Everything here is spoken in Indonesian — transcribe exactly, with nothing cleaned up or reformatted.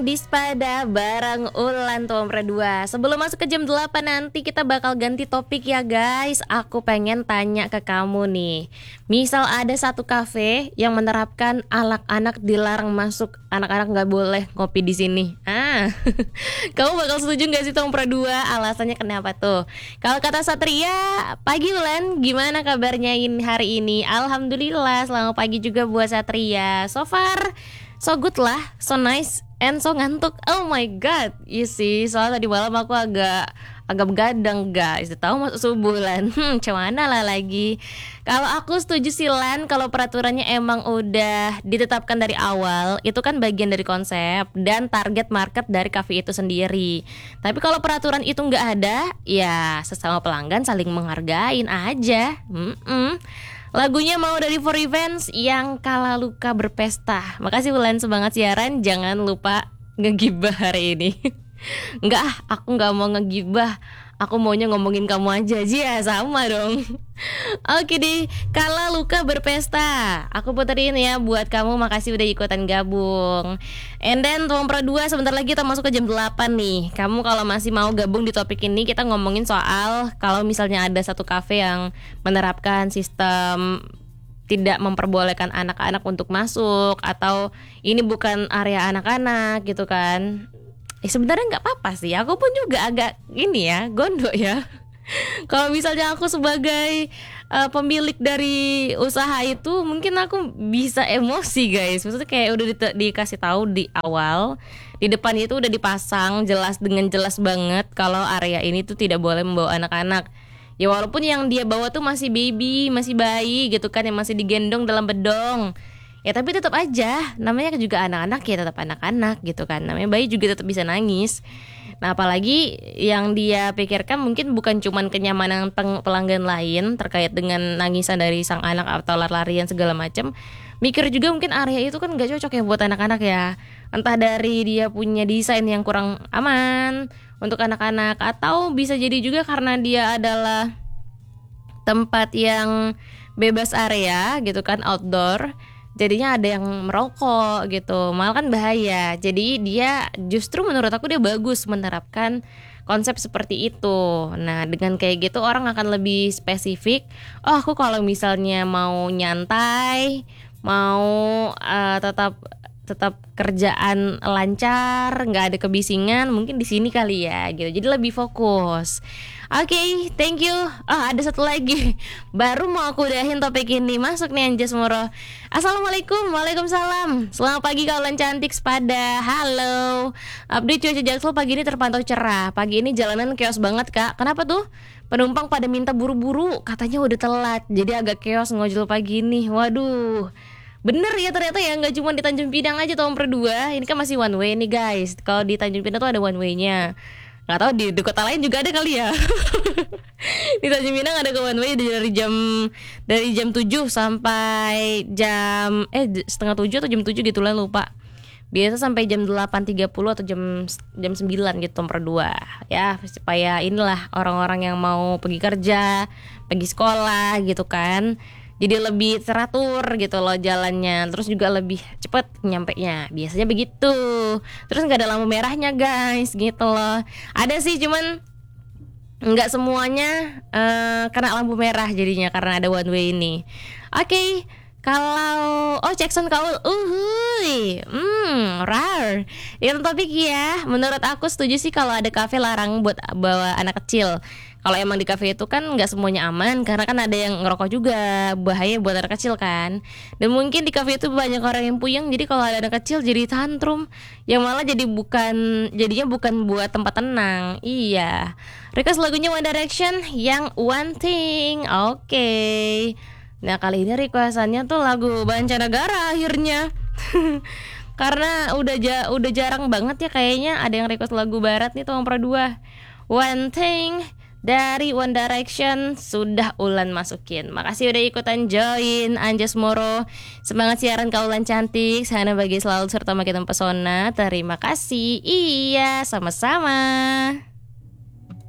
Di Spada bareng Ulan Tuampra dua. Sebelum masuk ke jam delapan nanti kita bakal ganti topik ya guys. Aku pengen tanya ke kamu nih. Misal ada satu kafe yang menerapkan anak-anak dilarang masuk, anak-anak nggak boleh ngopi di sini. Ah, kamu bakal setuju nggak sih Tuampra dua? Alasannya kenapa tuh? Kalau kata Satria, pagi Ulan, gimana kabarnya ini hari ini? Alhamdulillah, selamat pagi juga buat Satria. So far so good lah, so nice, and so ngantuk. Oh my god, you see, soalnya tadi malam aku agak agak begadang guys. Tahu masuk subuh Lan. Hmm, cuman lah lagi. Kalau aku setuju sih Lan, kalau peraturannya emang udah ditetapkan dari awal, itu kan bagian dari konsep dan target market dari cafe itu sendiri. Tapi kalau peraturan itu nggak ada, ya sesama pelanggan saling menghargain aja. Mm-mm. Lagunya mau dari For Revenge, yang kalah luka berpesta. Makasih Wulan, semangat siaran. Jangan lupa ngegibah hari ini. Enggak ah, aku gak mau ngegibah. Aku maunya ngomongin kamu aja. Ya sama dong. Oke deh, kalah luka berpesta. Aku puterin ya buat kamu. Makasih udah ikutan gabung. And then Tuampra dua, sebentar lagi kita masuk ke jam delapan nih. Kamu kalau masih mau gabung di topik ini, kita ngomongin soal kalau misalnya ada satu kafe yang menerapkan sistem tidak memperbolehkan anak-anak untuk masuk, atau ini bukan area anak-anak gitu kan. Eh sebenarnya nggak apa-apa sih. Aku pun juga agak ini ya, gondok ya. Kalau misalnya aku sebagai uh, pemilik dari usaha itu, mungkin aku bisa emosi guys. Maksudnya kayak udah di- dikasih tahu di awal, di depan itu udah dipasang jelas dengan jelas banget kalau area ini tuh tidak boleh membawa anak-anak. Ya walaupun yang dia bawa tuh masih baby, masih bayi gitu kan, yang masih digendong dalam bedong. Ya tapi tetap aja, namanya juga anak-anak ya tetap anak-anak gitu kan. Namanya bayi juga tetap bisa nangis. Nah apalagi yang dia pikirkan mungkin bukan cuman kenyamanan peng- pelanggan lain terkait dengan nangisan dari sang anak atau lari-larian segala macam. Mikir juga mungkin area itu kan gak cocok ya buat anak-anak ya. Entah dari dia punya desain yang kurang aman untuk anak-anak, atau bisa jadi juga karena dia adalah tempat yang bebas area gitu kan, outdoor. Jadinya ada yang merokok gitu, malah kan bahaya. Jadi dia justru menurut aku dia bagus menerapkan konsep seperti itu. Nah dengan kayak gitu orang akan lebih spesifik. Oh aku kalau misalnya mau nyantai, mau uh, tetap tetap kerjaan lancar, nggak ada kebisingan, mungkin di sini kali ya gitu. Jadi lebih fokus. Oke, okay, thank you. Oh, ada satu lagi. Baru mau aku udahin topik ini. Masuk nih Anjas Moro. Assalamualaikum, waalaikumsalam. Selamat pagi kaulan cantik Spada. Halo. Update cuaca Jaksel pagi ini terpantau cerah. Pagi ini jalanan chaos banget kak. Kenapa tuh? Penumpang pada minta buru-buru. Katanya udah telat. Jadi agak chaos ngojol pagi ini. Waduh. Bener ya ternyata ya, nggak cuma di Tanjung Pinang aja Tuampra dua. Ini kan masih one way nih guys. Kalau di Tanjung Pinang tuh ada one way-nya. Nggak tahu di, di kota lain juga ada kali ya. Di Tanjung Pinang ada ke one way dari jam dari jam tujuh sampai jam eh setengah tujuh atau jam tujuh gitu lah lupa. Biasa sampai jam delapan tiga puluh atau jam jam sembilan gitu Tuampra dua. Ya, supaya inilah orang-orang yang mau pergi kerja, pergi sekolah gitu kan. Jadi lebih teratur gitu loh jalannya. Terus juga lebih cepet nyampenya. Biasanya begitu. Terus gak ada lampu merahnya guys gitu loh. Ada sih cuman gak semuanya uh, kena lampu merah jadinya karena ada one way ini. Oke okay. Kalau oh Jackson Kaul, uhuy, hmm, rar. Itu topik ya. Menurut aku setuju sih kalau ada kafe larang buat bawa anak kecil. Kalau emang di kafe itu kan nggak semuanya aman, karena kan ada yang ngerokok juga, bahaya buat anak kecil kan. Dan mungkin di kafe itu banyak orang yang puyeng, jadi kalau ada anak kecil jadi tantrum, yang malah jadi bukan, jadinya bukan buat tempat tenang. Iya. Request lagunya One Direction yang One Thing, oke. Okay. Nah kali ini requestannya tuh lagu Bancanegara akhirnya. Karena udah ja, udah jarang banget ya kayaknya ada yang request lagu barat nih Tuampra dua. One Thing dari One Direction sudah Ulan masukin. Makasih udah ikutan join Anjas Moro. Semangat siaran kaulan cantik. Sana bagi selalu serta makin pesona. Terima kasih. Iya sama-sama.